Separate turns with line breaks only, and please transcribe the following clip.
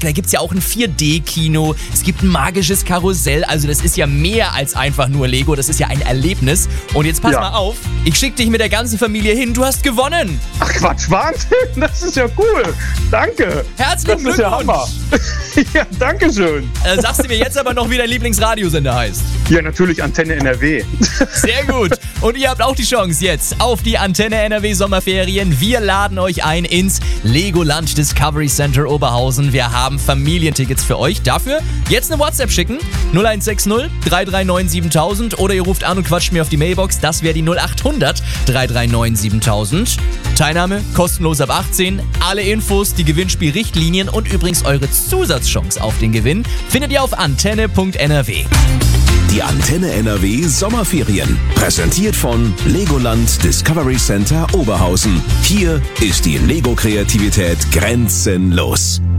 Da gibt's ja auch ein 4D-Kino, es gibt ein magisches Karussell, also das ist ja mehr als einfach nur Lego, das ist ja ein Erlebnis. Und jetzt pass mal auf, ich schicke dich mit der ganzen Familie hin, du hast gewonnen.
Ach Quatsch, Wahnsinn, das ist ja cool. Danke.
Herzlichen Glückwunsch.
Das ist ja Hammer. Ja, danke schön.
Sagst du mir jetzt aber noch, wie dein Lieblingsradiosender heißt?
Ja, natürlich Antenne NRW.
Sehr gut. Und ihr habt auch die Chance jetzt auf die Antenne NRW Sommerferien. Wir laden euch ein ins Legoland Discovery Center Oberhausen. Wir haben Familientickets für euch. Dafür jetzt eine WhatsApp schicken. 0160 339 7000 oder ihr ruft an und quatscht mir auf die Mailbox. Das wäre die 0800 339 7000. Teilnahme kostenlos ab 18. Alle Infos, die Gewinnspielrichtlinien und übrigens eure Zusatzchance auf den Gewinn findet ihr auf antenne.nrw.
Die Antenne NRW Sommerferien. Präsentiert von Legoland Discovery Center Oberhausen. Hier ist die Lego-Kreativität grenzenlos.